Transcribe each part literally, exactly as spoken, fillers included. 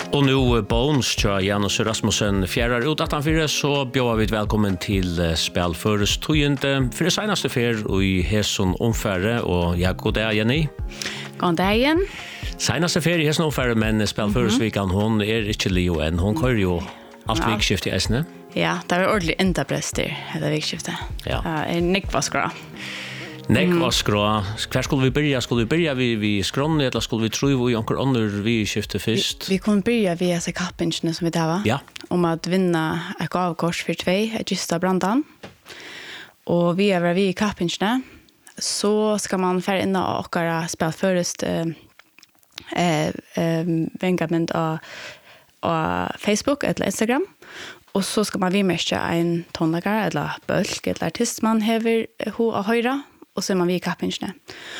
Och nu Bones tja Janus Rasmussen fjärrar ut att han fyra så bjöd vi välkommen till spel förres tojende för det senaste fer i Heson omfärre och jag god dag Jenny. God dag igen. Senaste fer i Heson omfärre men spel förres vikan hon är inte Leo än hon kör ju allt ja. Vikskift i Esne. Ja, det är ordentligt inte prester det vikskiftet. Ja. Uh, Nick var skra. Nek var skra. Hver skulle vi börja? Skulle vi börja vid, vid skrån eller skulle vi tro vi onker under vi skifte först? Vi, vi kommer börja via dessa kappingarna som vi tar ja. om att vinna ett avkors för två, ett gista brandan. Och vi är vid kappingarna så ska man färra in och åka spela först eh, eh, eh, vängament av, av Facebook eller Instagram. Och så ska man vimärka en tonläggare eller bölk eller artist man hever ho av höjra. Och så är man vid kappingarna.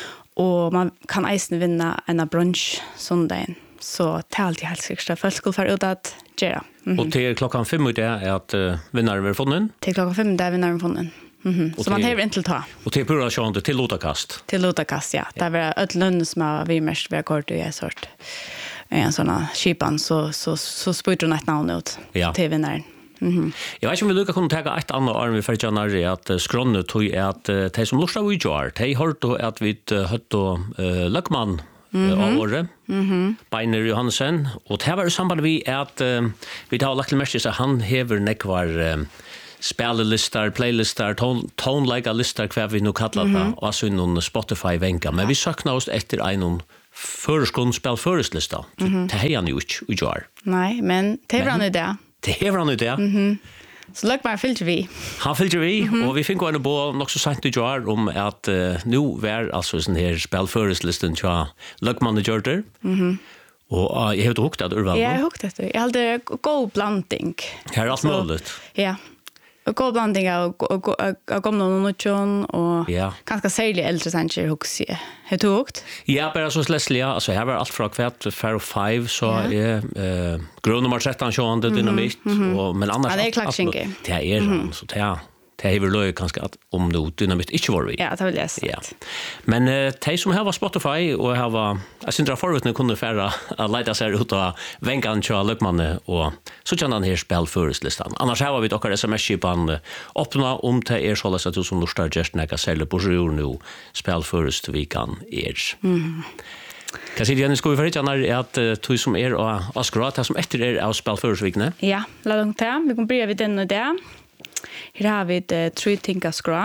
Och man kan eisen vinna en brunch söndagen. Så det är alltid helt säkert. Folk skulle få ut att göra. Mm-hmm. Och till klockan fem i det är att uh, vinnaren är funnen? Till klockan fem där är vinnaren funnen. Mm-hmm. Så man har inte ta. Och till pura sjönde till lotakast? Till lotakast, ja. ja. Det är ett lönn som har vi mest vi har kort i en sort. En sån här kipan så, så, så spyr hon ett namn ut ja. Till vinnaren. Mm-hmm. Jag vet inte om vi lukar kunna ta ett annat år vi för januari att skrånne tog är att de som lustar vi gör de har då att vi hött då uh, Lökman mm-hmm. av året mm-hmm. Beiner Johansen och det var samband vi att uh, vi har lagt mest så han hever nekvar uh, spellistar, playlistar, tonlägga listar kvar vi nu kallar det mm-hmm. och så någon Spotify vänka men vi saknar oss efter en förskon spel föreslista mm-hmm. det har han ju inte gör. Nej, men det var nu det. Det hever han ut, ja. Mm-hmm. Så Løkman fyllde vi. Han fyllde vi, mm-hmm. og vi fikk en på nok så sent i år om at uh, nå var altså sånn her spelføreslisten til Løkman og Gjørter. Mm-hmm. Og uh, jeg har ikke hukket det urvalget. Ja, jeg har hukket det. Jeg hadde god blanding. Her er alt mulig. Ja. Og god blanding av, av, av, av gamle og nødtjøn, og ja. Ganske særlig eldre sanger hukse. Har du hukt? Ja, bare så sleslig, ja. Altså, her var alt fra kvart, fire og five, så ja. Er uh, grunn nummer tretton, tjuende, dynamitt, mm-hmm. og, men annars... Ja, det er klakskinger. Det er han, mm-hmm. så det er... Det har vi løy kanskje at om det dynamitt ikke var vi. Ja, det vil jeg si. Ja. Men uh, de som har Spotify og har, jeg synes at forutene kunne færre å leite seg ut av vengan til Løkmanne og så kjenner han her spelføreslistan. Annars har vi dere sms-kipan åpna om til er så at du som lortar gestene kan selge på sjur nå spelførestvikan er. Mm. Hva sier Jenny, skal vi forrige er at uh, du som er av Askrat, det som etter er av spelførestvikene? Ja, la dere til. Vi kan begynne ved den og det. Her har vi uh, tre ting å skra.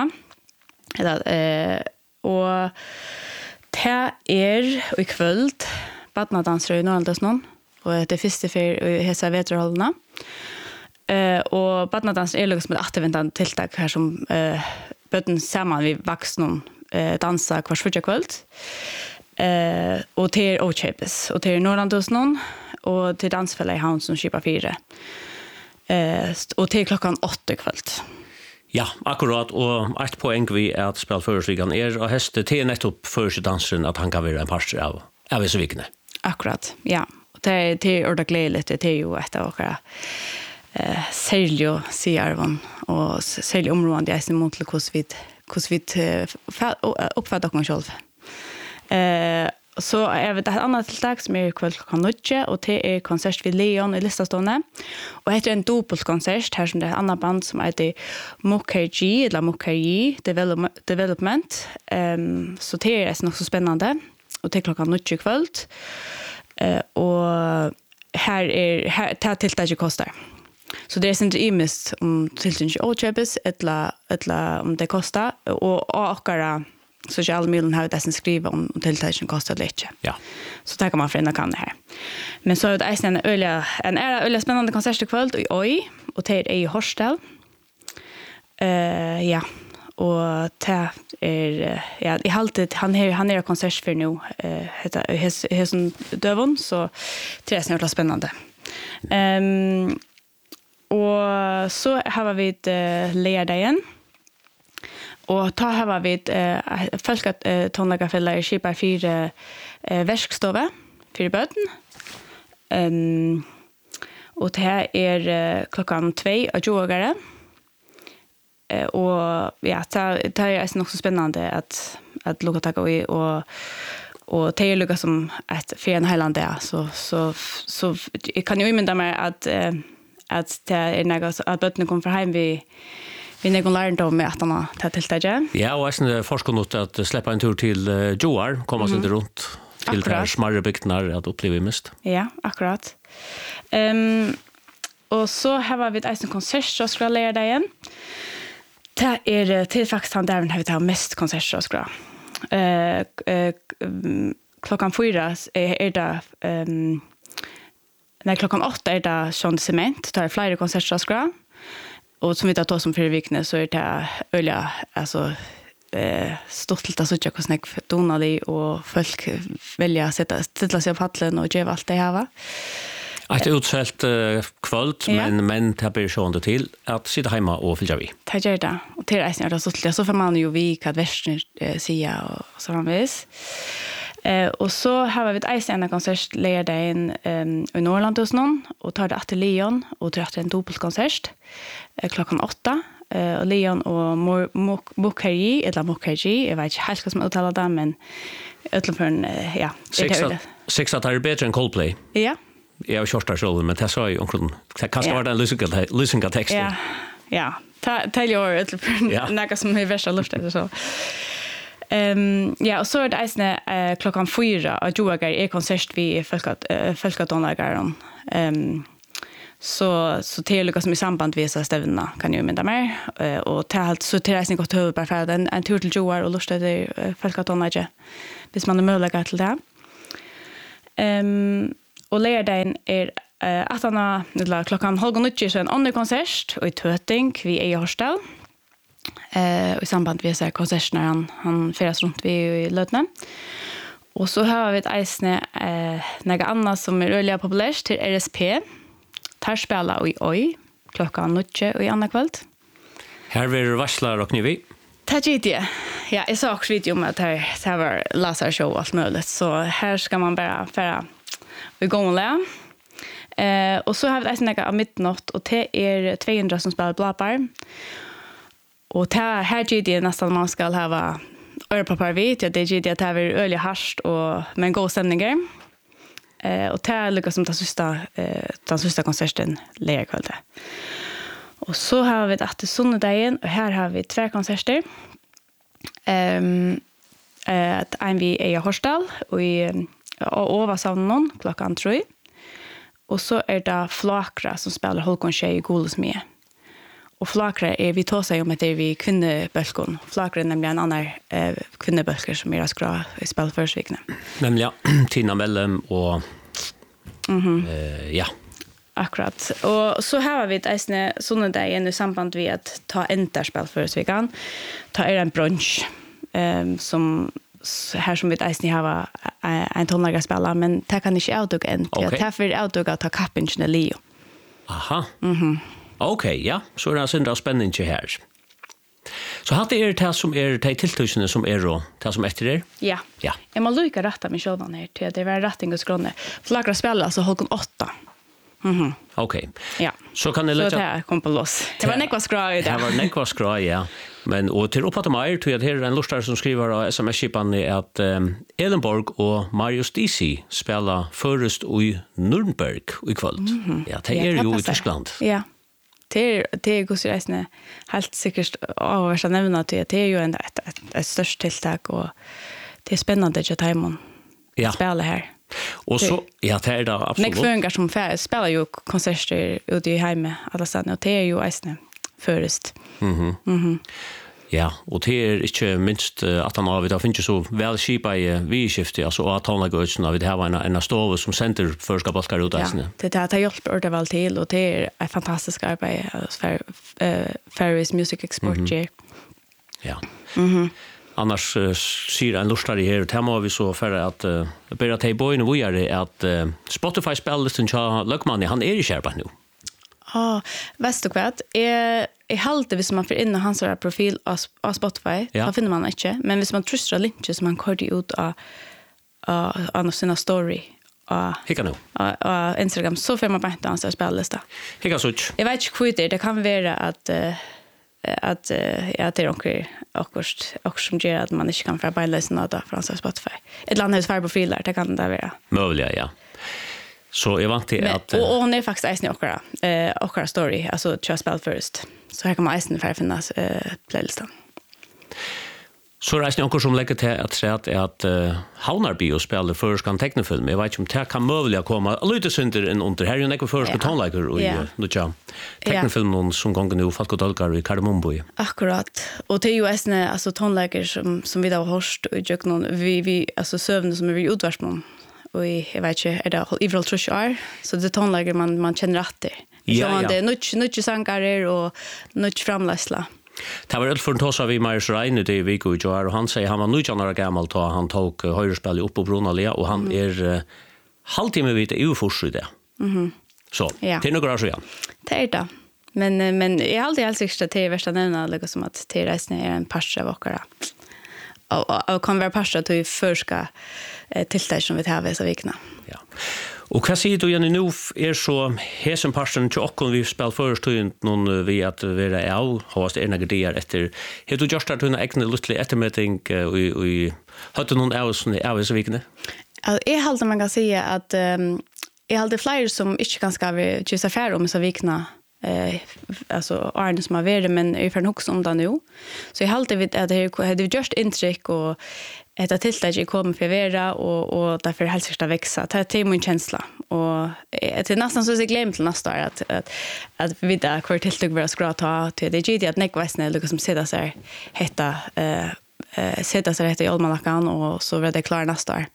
Uh, og det er i kveld badnadanser i Norrlandesnån, og det er første for i hese veterholdene. Uh, og badnadanser er liksom et atterventende tiltak her som uh, bøten sammen vi voksne uh, danser hver første kveld. Uh, og til Åkjøpes, og til Norrlandesnån, og til dansfellet i havn som kjøper fire. Eh, och till klockan åtta kvällt. Ja, akkurat. Och ett poäng vi är att spela förhörsvikan är och häste till nettopp första dansen att han kan vara en parster av av vissa vikne. Akkurat, ja. Och det är till ordet glädligt, det är ju ett av våra eh, särskilt siarvon och särskilt områdande jag är emot hos vi hos vi uppfattar oss själv. Eh, Så är det ett annat tilltag som är kväll klockan nio och det är konsert vid Leon i Listastående. Och det är en dubbelkonsert här som det är ett annat band som heter Mukherjee eller Mukherjee Development. Um, så det är nog så spännande. Och det är klockan nio kväll. Uh, och här är här det här tilltaget kostar. Så det är inte imist om tilltaget är åtköpes eller, eller om det kostar. Och åkara social milen har det som skriver om tilltagen kostar lite. Ja. Så där kan man förändra kan det här. Men så är det en öliga en är öliga spännande konsert ikväll i Oj och det är i Horstel. Eh uh, ja. Och det är ja, i haltet han är han är konsert för nu eh heter heter Dövon så det är snart spännande. Ehm um, och så har vi ett uh, lördagen. Og ta her var vi et uh, folk at uh, tonleggerfeller i Kipar fire uh, verskstove, fire bøten. Um, og det her er uh, klokken tvei av tjoegere. Uh, og ja, det, det er nok så spennende at, at lukka takk og, og och det är lika som ett för en hel dag så så så jag kan ju minnas mig att uh, att det är något att bötterna kommer hem vi vi någon lärde om att han har tagit till det. Ja, och sen forskar att släppa en tur till uh, Joar, komma sig mm. runt till de smärre bygderna att uppleva mest. Ja, akkurat. Ehm um, och så har vi ett en konsert så ska lära dig igen. Det är till faktiskt han där har vi tar mest konsert så ska. Eh uh, uh, klockan fyra är det ehm när klockan åtta är det sån cement tar flera konserter så ska. Och som vi tar då som för vikne så är det öliga alltså eh stolt att söka hos näck donali och folk välja sätta ställa sig på pallen och ge allt det här va. Ett utsält uh, kvöld ja. men men det blir så ändå till att sitta hemma och fylla vi. Det gör det. Och det är det så så får man ju vi vad versen eh, säga och så framvis. Eh och så har vi ett ice en konsert leder in um, i Norrland hos någon och tar det till Leon och drar en dubbelkonsert eh, klockan åtta. Uh, och Leon och Mokherji eller Mokherji jag vet inte helt vad som uttalar det men utanför uh, ja sex sex att det är bättre än Coldplay. Ja. Jag har kört där själv men det sa ju omkring det kan vara den lyssninga lyssninga texten. Ja. Ja. Ta tell your utanför något som är värsta luft eller så. Ehm ja och så är det isne uh, klockan fyra och Joagar är konsert vi folkat uh, folkatonlagar ehm så så till liksom i samband med så stävna kan ju minna mer uh, och till allt så till resten gott huvud bara för en en tur till Joar och lust det uh, folkatonlagar hvis man är möjligt till det. Ehm och lärdagen är uh, att han har klockan halv nio så en annan konsert och i Töting vi är i Horstal. Eh i samband med så här konserter han han färdas runt vi i Lötne. Och så har vi ett isne eh några andra som är öliga populärt till R S P. Tar spela och oj klockan nio och i andra kväll. Här vill varsla och ni Tack det. Ja, jag såg också video om att det här var Lazar show och allt möjligt. Så här ska man bara färra vi går och lära. Eh och så har vi ett isne av midnatt och det är tvåhundra som spelar blåpar. Och här här G D nästan man ska ha örpapper vet jag det G D att det är öliga harst och men god stämningar. Eh och här lyckas som ta sista eh ta sista konserten lägerkvällen. Och så har vi att det söndagen och här har vi två konserter. Ehm eh att en vi är i Horstal och i och över någon klockan tre. Och så är det Flakra som spelar Holkon Tjej i Golsmie. Och Flakra är vi tar sig om att det är vi kvinnebölkon. Flakra är nämligen en annan eh, kvinnebölker som är skra i spel försvikna. Nämligen Tina Mellem och mhm eh, ja. Akkurat. Och så har vi ett isne såna där i samband med att ta enterspel försvikan. Ta er en brunch ehm som här som vi ett isne har en tonlaga spela men det kan inte outduga en. Okay. Det för outduga ta kapingen Leo. Aha. Mhm. Okej, okay, ja. Så är det syndra spännande här. Så har det är det som är det tilltusene som är då, det som efter er? Ja. Ja. Jag måste lycka rätta mig själv ner till det var rättning och skrona. Flagra spela alltså halv åtta. Mhm. Okej. Okay. Ja. Så kan det lägga Så det kom på loss. Det var nekva skra i det. Det var nekva skra, ja. Men och till uppåt mig tror jag att här är en lustare som skriver av S M S-skipan att um, Elenborg och Marius Disi spelar förrest i Nürnberg i kväll. Mm-hmm. Ja, det är ju i Tyskland. Ja. Det är det är ju så helt säkert av att nämna att det är ju en ett ett, ett störst tilltag och det är spännande att Timon ja. spela här. Och så ja, det är det absolut. Nekfungar som fär, spelar ju konserter ute i hemma alla ställen och det är ju äsne förrest. Mhm. Mhm. Ja, och det är inte minst att han har vi då finns ju så väl skipa i vi skifte alltså att han har gått så vi det här var en en stov som center för ska balkar ut alltså. Ja, det där har hjälpt ordet väl till och det är ett fantastiskt arbete för eh Ferris Music Export. Mm-hmm. Ja. Mhm. Annars uh, ser en lustare här och tema vi så för att uh, börja ta boyn och är att uh, Spotify spellisten så Lökman han är i Kärpa nu. Ah, vet du vad? Är är halt det som man får in i hans profil av Spotify. Ja. Då finner man inte, men hvis man trustar länge som man kör ut av av av sina story. Ah. Hicka nu. Ah, Instagram så får man bara inte hans spellista. Hicka så. Jag vet inte hur det det kan vara att uh, att ja det är också också också som gör att man inte kan få beinlösa då från Spotify. Ett land hus på filer, det kan det vara. Möjliga, ja. Så jag vant till att och hon är faktiskt ägstning okra. Eh okra story, alltså just spell first. Så här kan man ägstning för finnas eh playlistan. Så reisning onkur som legger til at se at, at uh, Havnarbio spiller førskan teknefilm. Jeg vet ikke om det kan mulig komme lite synder enn under. Her er jo nekve førske tonleiker og ja. uh, teknefilmen som gonger nu Falk og Dolgar i Kardemomboi. Akkurat. Og det er jo æsne altså, tonleiker som, som vi da har hørst og gjør noen, vi, vi, altså søvnene som er i utvarsmån. Og jeg vet ikke, er det i forhold trus år, så det er tonleiker man, man kjenner at det. Ja, ja. Det er nødt sangarer og nødt framleisla. Det var for en tåsa vi Marius Reine det i Vigo i Joar, og han sier han var nitton år gammel da han tok uh, høyrespillet opp på Bronalia, og han mm. er uh, halvtime vidt i ufors i det. Mm. Så, ja. Til noe så igjen. Det er det. Men, men jeg har alltid helt sikkert til verste nevna, liksom at til reisende er en parse av åkere. Og, og, og kan være parse til første eh, tiltak som vi tar ved så vikene. Ja. Og hva sier du, Jenny, nå er så hesen parsten til åkken vi spiller førstøyent noen vi at vi er av, hos ene gedier etter. Har du gjort at du har egne luttelig ettermøting og hatt du noen av oss av disse vikene? Jeg halte man kan si at um, jeg halte flere som ikke kan skrive just affære om disse vikene, eh, alltså Arne som har varit men är för också om det nu. Så jag halte vid att det hade just intryck och ett att tilltage kommer för vera och och därför helst ska växa. Det är min känsla och det är nästan så att jag glömde till nästa år att att att vi där kvar tilltag vara ska ta till det G D att Nick Westnell liksom som sätter sig hetta eh eh sätter sig hetta i Almanackan och så var det klar nästa år.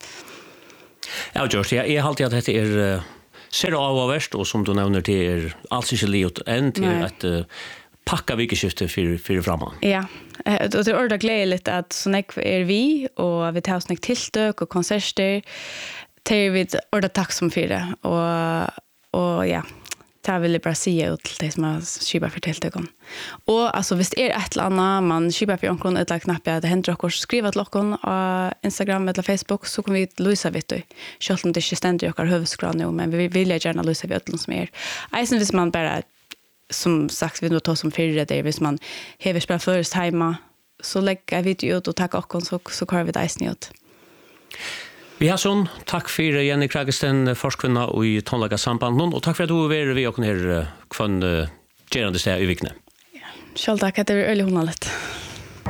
Ja, George, jag är alltid att det är ser av och värst och som du nämner det är alls inte liot än till att uh, packa vikeskifte för för framåt. Ja. Och det är ordet glädjligt att så näck är vi och vi tar oss näck tillstök och konserter till vi ordet tack som för det och och ja. Det vill jag bara säga ut till det som har skipat för tilltöken. Och alltså, visst är det ett eller annat, man skipat för omkron ett eller knapp, det händer också skriva till lockon på Instagram eller Facebook, så kommer vi lösa vet du. Själv om det inte ständer jag har huvudskran nu, men vi vill gärna lösa vid ödlen som är. Eisen hvis man bara, som sagt, vi nu tar som fyrre det, hvis man hever spela först hemma, så lägger vi ut och tackar oss, så, så kör vi det eisen ut. Vi har sånn, takk for Jenny Kragesten, forskvinna i Tonlaga samband, og takk for at du er ved å kunne her kvann uh, gerande sted i vikene. Ja, selv takk, det er veldig hundalet.